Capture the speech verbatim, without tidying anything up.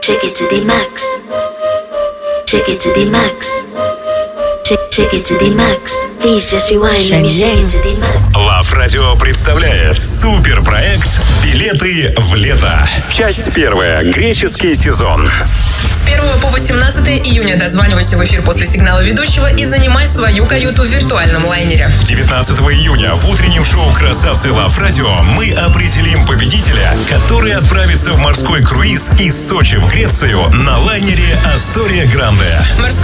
Shake it to the max. Shake it to the max. Shake, shake it to the max. Please just rewind. Let me shake it to the max. Love Radio представляет суперпроект «Билеты в лето». Часть первая. Греческий сезон. С первого по восемнадцатое июня дозванивайся в эфир после сигнала ведущего и занимай свою каюту в виртуальном лайнере. девятнадцатого июня в утреннем шоу «Красавцы Love Radio» мы определим победителя, который отправится в морской круиз из Сочи в Грецию на лайнере «Астория Гранде». Морской